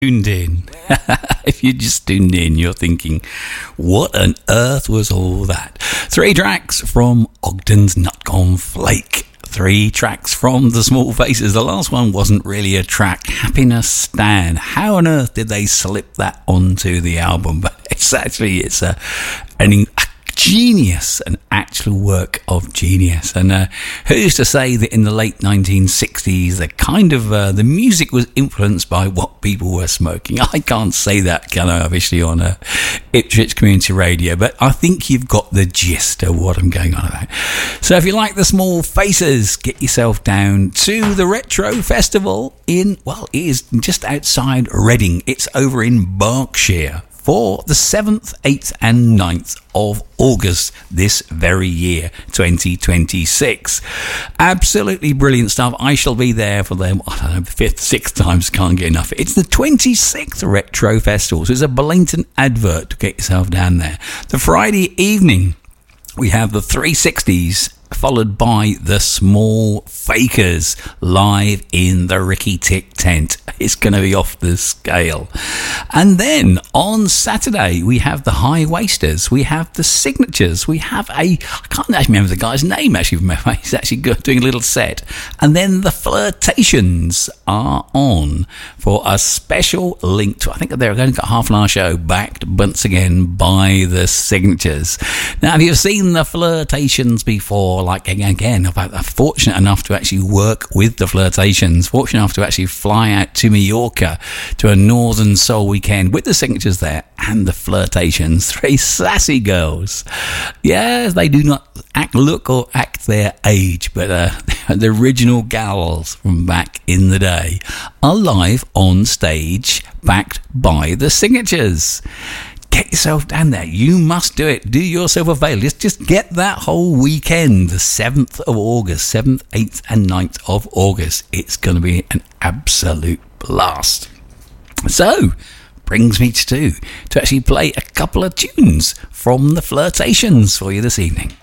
tuned in. If you just tuned in, you're thinking, what on earth was all that? 3 tracks from Ogden's Nutcon Flake. 3 tracks from The Small Faces. The last one wasn't really a track. Happiness Stan. How on earth did they slip that onto the album? But it's a genius, an actual work of genius. And who's to say that in the late 1960s the music was influenced by what people were smoking? I can't say that, can I, officially on Ipswich Community Radio, but I think you've got the gist of what I'm going on about. So if you like The Small Faces, get yourself down to the Retro Festival it is just outside Reading. It's over in Berkshire for the 7th, 8th and 9th of August this very year, 2026. Absolutely brilliant stuff. I shall be there for them, the 5th, 6th times, can't get enough. It's the 26th Retro Festival, so it's a blatant advert to get yourself down there. The Friday evening, we have the 360s, followed by the Small Fakers live in the Ricky Tick tent. It's going to be off the scale. And then on Saturday, we have the High Wasters, we have the Signatures, we have I can't actually remember the guy's name, he's actually doing a little set. And then the Flirtations are on for a special link to, I think they're going to get half an hour show, backed once again by the Signatures. Now, have you seen the Flirtations before? Like, again, I'm fortunate enough to actually work with the Flirtations, fortunate enough to actually fly out to Mallorca to a Northern Soul weekend with the Signatures there and the Flirtations, 3 sassy girls. Yes, they do not look or act their age, but the original gals from back in the day are live on stage, backed by the Signatures. Get yourself down there. You must do it. Do yourself a favour. Just get that whole weekend, the 7th of August, 7th, 8th and 9th of August. It's going to be an absolute blast. So, brings me to actually play a couple of tunes from the Flirtations for you this evening.